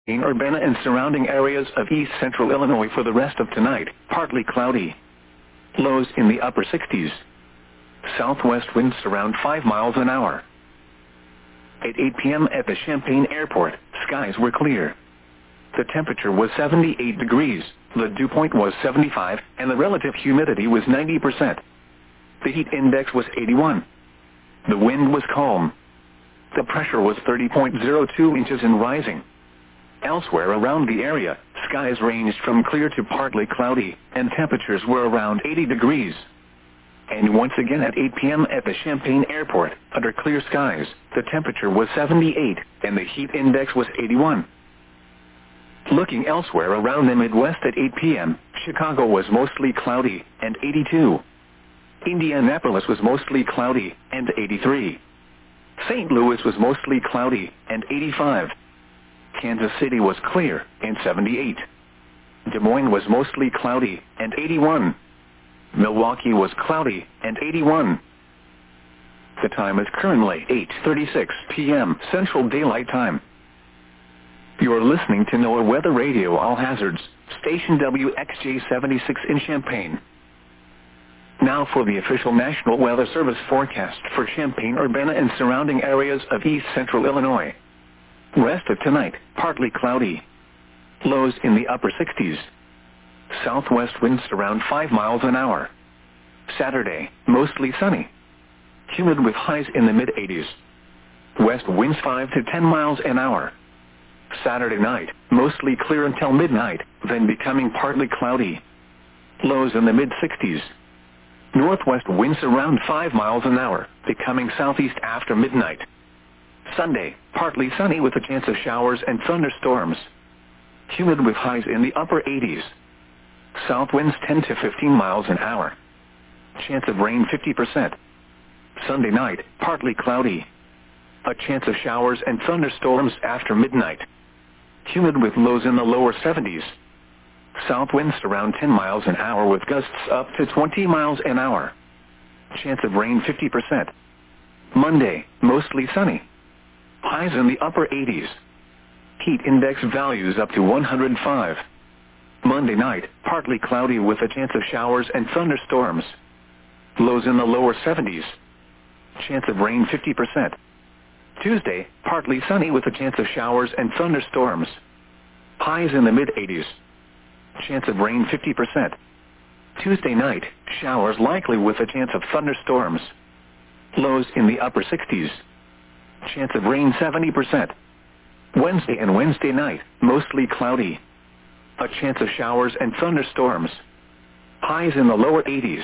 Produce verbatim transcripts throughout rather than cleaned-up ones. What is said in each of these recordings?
In Urbana and surrounding areas of east central Illinois for the rest of tonight, partly cloudy. Lows in the upper sixties. Southwest winds around five miles an hour. At eight p.m. at the Champaign Airport, skies were clear. The temperature was seventy-eight degrees, the dew point was seventy-five, and the relative humidity was ninety percent. The heat index was eighty-one. The wind was calm. The pressure was thirty point zero two inches and rising. Elsewhere around the area, skies ranged from clear to partly cloudy, and temperatures were around eighty degrees. And once again at eight p.m. at the Champaign Airport, under clear skies, the temperature was seventy-eight, and the heat index was eighty-one. Looking elsewhere around the Midwest at eight p.m., Chicago was mostly cloudy, and eighty-two. Indianapolis was mostly cloudy, and eighty-three. Saint Louis was mostly cloudy, and eighty-five. Kansas City was clear, and seventy-eight. Des Moines was mostly cloudy, and eighty-one. Milwaukee was cloudy, and eighty-one. The time is currently eight thirty-six p.m. Central Daylight Time. You are listening to NOAA Weather Radio All Hazards, station W X J seventy-six in Champaign. Now for the official National Weather Service forecast for Champaign, Urbana, and surrounding areas of east central Illinois. Rest of tonight, partly cloudy. Lows in the upper sixties. Southwest winds around five miles an hour. Saturday, mostly sunny. Humid with highs in the mid-eighties. West winds five to ten miles an hour. Saturday night, mostly clear until midnight, then becoming partly cloudy. Lows in the mid-sixties. Northwest winds around five miles an hour, becoming southeast after midnight. Sunday, partly sunny with a chance of showers and thunderstorms. Humid with highs in the upper eighties. South winds ten to fifteen miles an hour. Chance of rain fifty percent. Sunday night, partly cloudy. A chance of showers and thunderstorms after midnight. Humid with lows in the lower seventies. South winds around ten miles an hour with gusts up to twenty miles an hour. Chance of rain fifty percent. Monday, mostly sunny. Highs in the upper eighties. Heat index values up to one hundred five. Monday night, partly cloudy with a chance of showers and thunderstorms. Lows in the lower seventies. Chance of rain fifty percent. Tuesday, partly sunny with a chance of showers and thunderstorms. Highs in the mid-eighties. Chance of rain fifty percent. Tuesday night, showers likely with a chance of thunderstorms. Lows in the upper sixties. Chance of rain seventy percent. Wednesday and Wednesday night, mostly cloudy. A chance of showers and thunderstorms. Highs in the lower eighties.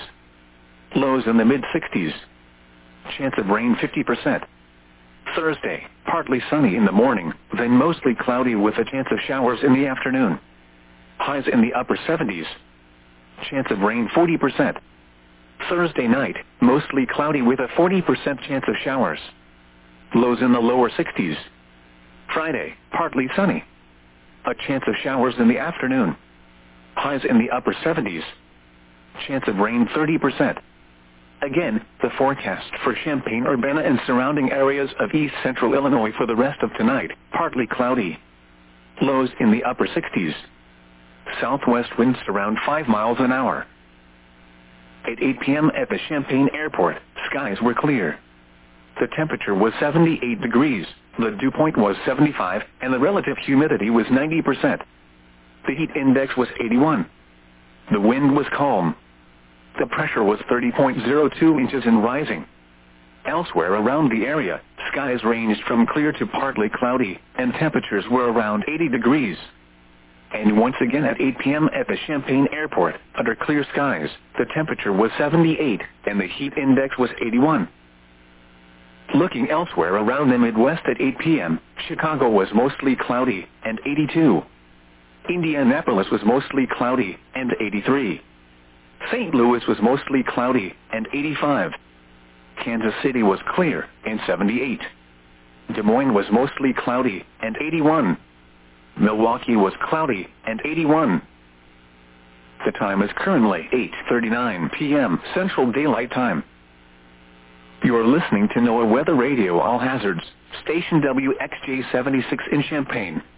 Lows in the mid-sixties. Chance of rain fifty percent. Thursday, partly sunny in the morning, then mostly cloudy with a chance of showers in the afternoon. Highs in the upper seventies. Chance of rain forty percent. Thursday night, mostly cloudy with a forty percent chance of showers. Lows in the lower sixties. Friday, partly sunny. A chance of showers in the afternoon. Highs in the upper seventies. Chance of rain thirty percent. Again, the forecast for Champaign, Urbana, and surrounding areas of east central Illinois for the rest of tonight, partly cloudy. Lows in the upper sixties. Southwest winds around five miles an hour. At eight p.m. at the Champaign Airport, skies were clear. The temperature was seventy-eight degrees, the dew point was seventy-five, and the relative humidity was ninety percent. The heat index was eighty-one. The wind was calm. The pressure was thirty point zero two inches and rising. Elsewhere around the area, skies ranged from clear to partly cloudy, and temperatures were around eighty degrees. And once again at eight p.m. at the Champaign Airport, under clear skies, the temperature was seventy-eight, and the heat index was eighty-one. Looking elsewhere around the Midwest at eight p.m., Chicago was mostly cloudy, and eighty-two. Indianapolis was mostly cloudy, and eighty-three. Saint Louis was mostly cloudy, and eighty-five. Kansas City was clear, and seventy-eight. Des Moines was mostly cloudy, and eighty-one. Milwaukee was cloudy, and eighty-one. The time is currently eight thirty-nine p.m. Central Daylight Time. You are listening to NOAA Weather Radio All Hazards, station W X J seventy-six in Champaign.